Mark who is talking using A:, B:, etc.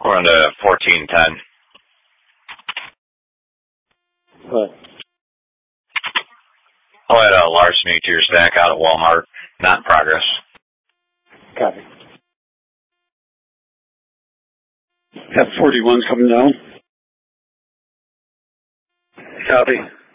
A: We're on to 1410.
B: What?
A: I'll add a larceny to your stack out at Walmart. Not in progress.
B: Copy.
C: Have 41s coming down.
B: Copy.